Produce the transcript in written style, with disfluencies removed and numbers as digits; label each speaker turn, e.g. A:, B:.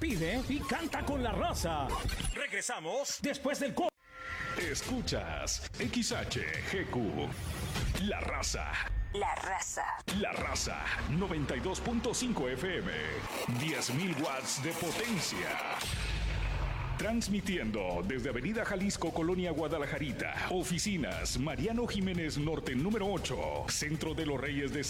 A: pide y canta con la raza. Regresamos después del corte.
B: Escuchas XHGQ, La Raza.
C: La Raza.
B: La Raza, 92.5 FM, 10.000 watts de potencia. Transmitiendo desde Avenida Jalisco, Colonia Guadalajarita. Oficinas, Mariano Jiménez Norte, número 8. Centro de los Reyes de